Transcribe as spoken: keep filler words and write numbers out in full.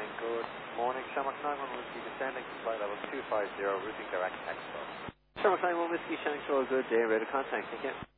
morning. Good morning. Shamrock nine one Whiskey descending to flight level two five zero, routing direct Expo. Shamrock nine one Whiskey, Shanks Roll, good day, ready to contact. Thank you.